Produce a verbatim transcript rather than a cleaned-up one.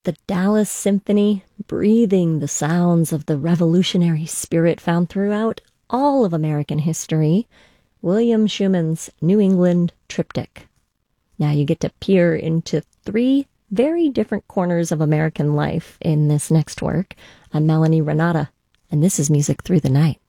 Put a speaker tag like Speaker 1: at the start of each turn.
Speaker 1: The Dallas Symphony, breathing the sounds of the revolutionary spirit found throughout all of American history. William Schumann's New England Triptych. Now you get to peer into three very different corners of American life in this next work. I'm Melanie Renata, and this is Music Through the Night.